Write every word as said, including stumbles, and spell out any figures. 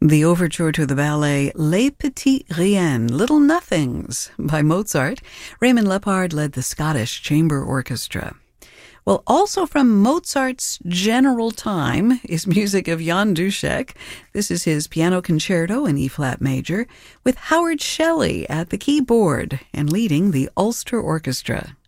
The overture to the ballet Les Petits Riens, Little Nothings, by Mozart. Raymond Lepard led the Scottish Chamber Orchestra. Well, also from Mozart's general time is music of Jan Dušek. This is his piano concerto in E-flat major, with Howard Shelley at the keyboard and leading the Ulster Orchestra.